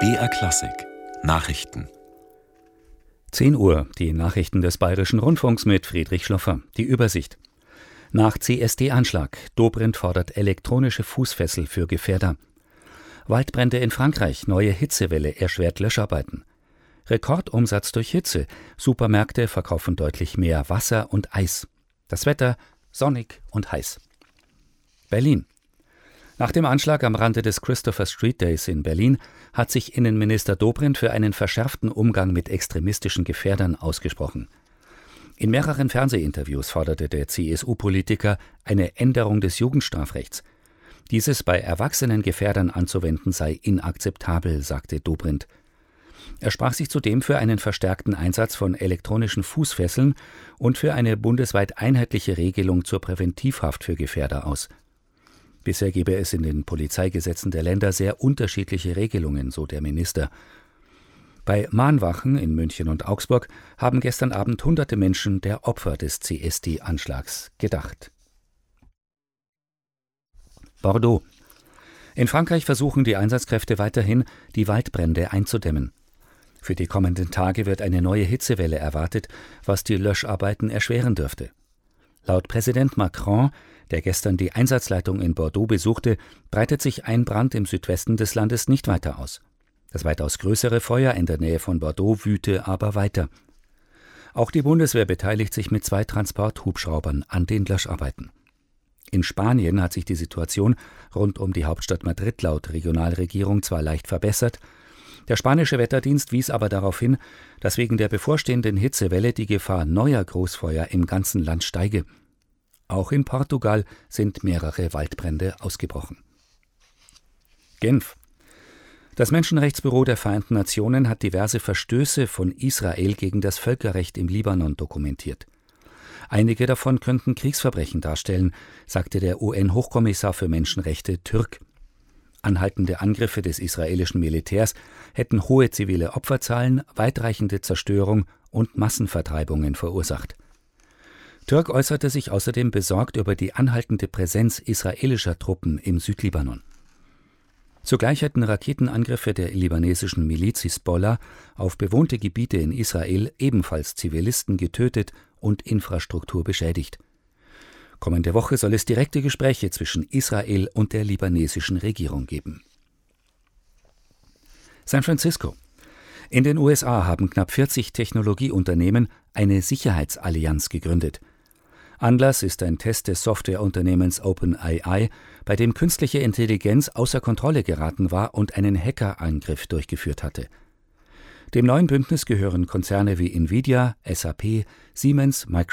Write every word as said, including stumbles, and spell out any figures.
B R Klassik Nachrichten. zehn Uhr, die Nachrichten des Bayerischen Rundfunks mit Friedrich Schloffer. Die Übersicht. Nach C S D-Anschlag. Dobrindt fordert elektronische Fußfessel für Gefährder. Waldbrände in Frankreich. Neue Hitzewelle erschwert Löscharbeiten. Rekordumsatz durch Hitze. Supermärkte verkaufen deutlich mehr Wasser und Eis. Das Wetter sonnig und heiß. Berlin. Nach dem Anschlag am Rande des Christopher Street Days in Berlin hat sich Innenminister Dobrindt für einen verschärften Umgang mit extremistischen Gefährdern ausgesprochen. In mehreren Fernsehinterviews forderte der C S U-Politiker eine Änderung des Jugendstrafrechts. Dieses bei erwachsenen Gefährdern anzuwenden sei inakzeptabel, sagte Dobrindt. Er sprach sich zudem für einen verstärkten Einsatz von elektronischen Fußfesseln und für eine bundesweit einheitliche Regelung zur Präventivhaft für Gefährder aus. Bisher gebe es in den Polizeigesetzen der Länder sehr unterschiedliche Regelungen, so der Minister. Bei Mahnwachen in München und Augsburg haben gestern Abend hunderte Menschen der Opfer des C S D-Anschlags gedacht. Bordeaux. In Frankreich versuchen die Einsatzkräfte weiterhin, die Waldbrände einzudämmen. Für die kommenden Tage wird eine neue Hitzewelle erwartet, was die Löscharbeiten erschweren dürfte. Laut Präsident Macron, der gestern die Einsatzleitung in Bordeaux besuchte, breitet sich ein Brand im Südwesten des Landes nicht weiter aus. Das weitaus größere Feuer in der Nähe von Bordeaux wüte aber weiter. Auch die Bundeswehr beteiligt sich mit zwei Transporthubschraubern an den Löscharbeiten. In Spanien hat sich die Situation rund um die Hauptstadt Madrid laut Regionalregierung zwar leicht verbessert, der spanische Wetterdienst wies aber darauf hin, dass wegen der bevorstehenden Hitzewelle die Gefahr neuer Großfeuer im ganzen Land steige. Auch in Portugal sind mehrere Waldbrände ausgebrochen. Genf. Das Menschenrechtsbüro der Vereinten Nationen hat diverse Verstöße von Israel gegen das Völkerrecht im Libanon dokumentiert. Einige davon könnten Kriegsverbrechen darstellen, sagte der U N-Hochkommissar für Menschenrechte Türk. Anhaltende Angriffe des israelischen Militärs hätten hohe zivile Opferzahlen, weitreichende Zerstörung und Massenvertreibungen verursacht. Türk äußerte sich außerdem besorgt über die anhaltende Präsenz israelischer Truppen im Südlibanon. Zugleich hätten Raketenangriffe der libanesischen Miliz Hisbollah auf bewohnte Gebiete in Israel ebenfalls Zivilisten getötet und Infrastruktur beschädigt. Kommende Woche soll es direkte Gespräche zwischen Israel und der libanesischen Regierung geben. San Francisco. In den U S A haben knapp vierzig Technologieunternehmen eine Sicherheitsallianz gegründet. Anlass ist ein Test des Softwareunternehmens OpenAI, bei dem künstliche Intelligenz außer Kontrolle geraten war und einen Hackerangriff durchgeführt hatte. Dem neuen Bündnis gehören Konzerne wie Nvidia, S A P, Siemens, Microsoft